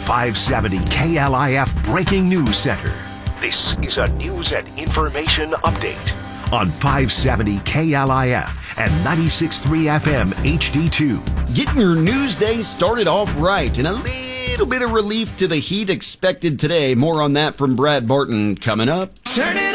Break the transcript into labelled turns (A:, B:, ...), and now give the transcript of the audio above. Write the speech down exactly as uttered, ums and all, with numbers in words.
A: five seventy K L I F Breaking News Center. This is a news and information update on five seventy K L I F and ninety-six point three F M H D two.
B: Getting your news day started off right and a little bit of relief to the heat expected today. More on that from Brad Barton coming up.
C: Turn it